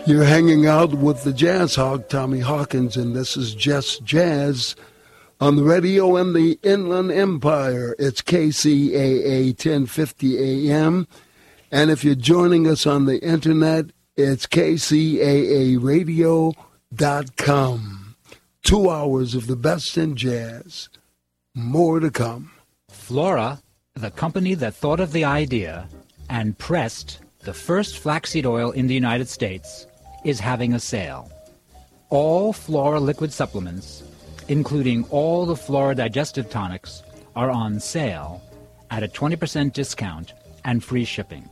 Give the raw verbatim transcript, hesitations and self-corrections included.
You're hanging out with the Jazz Hog, Tommy Hawkins, and this is Just Jazz on the radio in the Inland Empire. It's K C A A ten fifty A M, and if you're joining us on the internet, it's K C A A radio dot com. Two hours of the best in jazz. More to come. Flora, the company that thought of the idea and pressed the first flaxseed oil in the United States, is having a sale. All Flora liquid supplements, including all the Flora digestive tonics, are on sale at a twenty percent discount and free shipping.